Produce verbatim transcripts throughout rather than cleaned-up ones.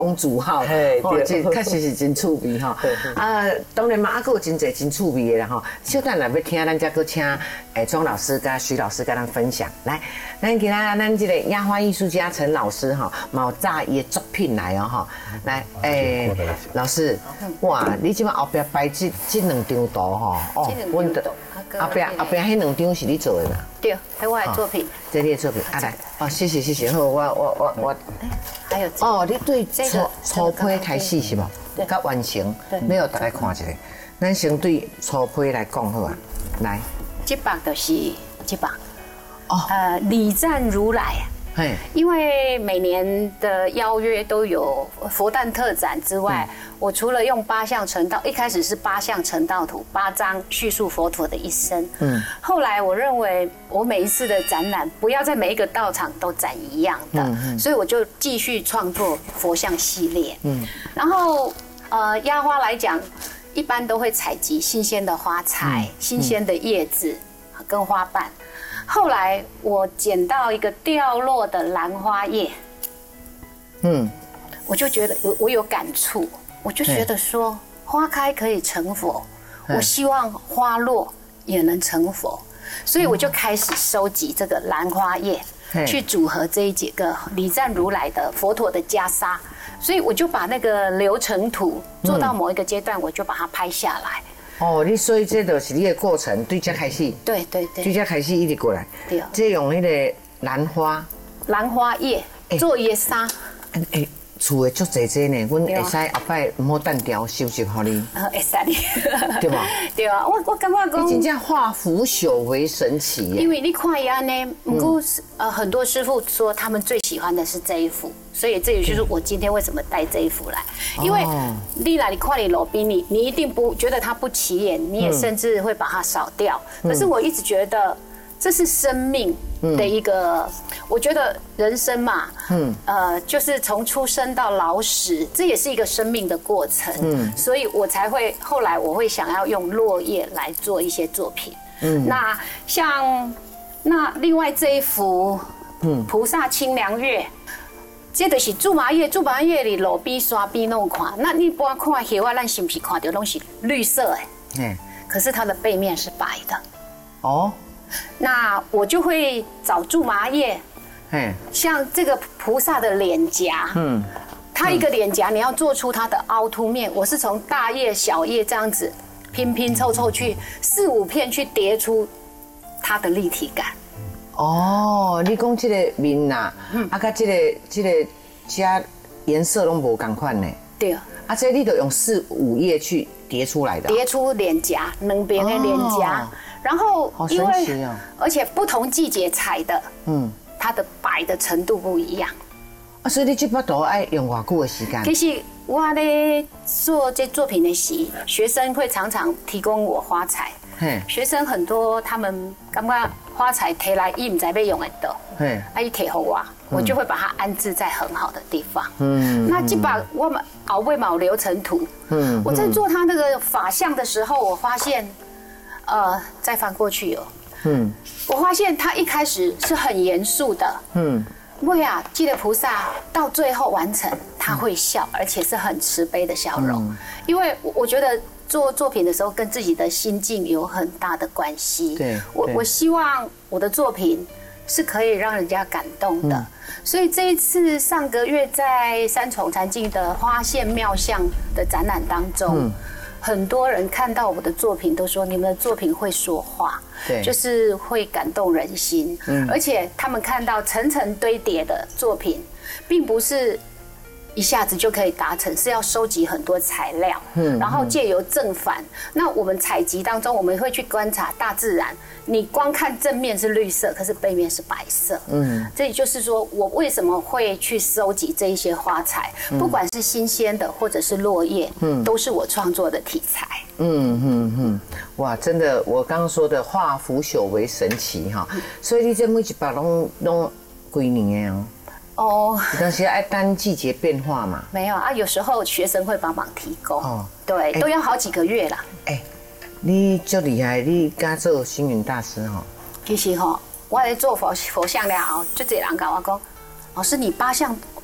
公主哈，哦，这确实是真趣味哈。啊，当然嘛，啊，还有真侪真趣味的啦哈。小等下要听，咱再搁请诶庄老师跟徐老师跟咱分享。来，咱今仔咱这个压花艺术家陈老师哈，毛炸伊的作品来哦哈。来，诶，老师，哇，你即摆后壁摆这这两张图吼， 哦，阮的后壁后壁迄两张是你做的嘛？ 对，系我的作品。 这你的作品，啊来，哦，谢谢谢谢，好，我我我我。 还有哦，你对初初批开始是无？ 对， 到完成，要互大家看一下。咱先对初批来讲好啊，来。 这把就是这把，哦，呃，礼赞如来。 嘿， 因为每年的邀约都有佛诞特展之外，嗯、我除了用八相成道，一开始是八相成道图，八张叙述佛陀的一生。嗯，后来我认为我每一次的展览不要在每一个道场都展一样的，嗯嗯、所以我就继续创作佛像系列。嗯，然后呃，压花来讲，一般都会采集新鲜的花材、嗯、新鲜的叶子跟花瓣。后来我捡到一个掉落的兰花叶，嗯，我就觉得我我有感触，我就觉得说花开可以成佛，我希望花落也能成佛，所以我就开始收集这个兰花叶，去组合这一几个礼赞如来的佛陀的袈裟，所以我就把那个流程图做到某一个阶段，我就把它拍下来。 哦，你所以这就是你的过程，对这开始， 对对对， 对这开始一直过来， 对， 这用那个兰花， 兰花叶做叶纱， 哎，厝的足济济呢，阮会使后摆唔好单调收集互你， 呃，会使你， 对吧？ 对啊，我我感觉讲， 你真正化腐朽为神奇耶。 因为你看伊安呢，不过呃很多师傅说他们最喜欢的是这一幅。所以这也就是我今天为什么带这一幅来，因为你来你看你路边你你一定不觉得它不起眼，你也甚至会把它扫掉。可是我一直觉得这是生命的一个，我觉得人生嘛，嗯，呃，就是从出生到老死，这也是一个生命的过程。嗯，所以我才会后来我会想要用落叶来做一些作品。嗯，那像那另外这一幅，嗯，菩萨清凉月。这就是苎麻叶，苎麻叶里路边、山边弄看，那你不看叶啊，咱是不是看到东西绿色的？嗯，可是它的背面是白的。哦，那我就会找苎麻叶，嗯，像这个菩萨的脸颊，嗯，它一个脸颊你要做出它的凹凸面，我是从大叶、小叶这样子拼拼凑凑去四五片去叠出它的立体感。 哦，你讲这个面呐，啊，甲这个这个加颜色拢无同款呢。 对。 啊，这你都用四五页去叠出来的。 叠出脸颊，两边的脸颊，然后因为而且不同季节采的，嗯，它的白的程度不一样。 啊，所以你这把图爱用偌久的时间？ 其实我咧做这作品的时，学生会常常提供我花材。学生很多，他们感觉花材提来，伊唔知要用得到，啊，伊提给我，我就会把它安置在很好的地方。嗯，那这把我们熬尾毛流程图，嗯，我在做它那个法相的时候，我发现，呃，再翻过去哦，嗯，我发现他一开始是很严肃的，嗯，为啊，记得菩萨到最后完成，他会笑，而且是很慈悲的笑容，因为我觉得。做作品的时候，跟自己的心境有很大的关系。 对， 我我希望我的作品是可以让人家感动的。嗯、所以这一次上个月在三重禅境的花线妙相的展览当中，嗯、很多人看到我的作品都说，你们的作品会说话，对，就是会感动人心。嗯、而且他们看到层层堆叠的作品，并不是。一下子就可以达成，是要收集很多材料，嗯，然后借由正反。那我们采集当中，我们会去观察大自然。你光看正面是绿色，可是背面是白色，嗯，这也就是说，我为什么会去收集这一些花材，不管是新鲜的或者是落叶，嗯，都是我创作的题材。 嗯嗯嗯，哇，真的，我刚刚说的化腐朽为神奇哈，所以你这每一把拢拢几年的哦。哦，但是爱单季节变化嘛？ 没有啊，有时候学生会帮忙提供。哦，对，都要好几个月啦。 哎，你足厉害，你敢做星云大师哈？ 其实哈，我在做佛佛像了后，就这人跟我讲，老师你八相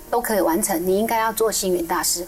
都可以完成，你应该要做星云大师。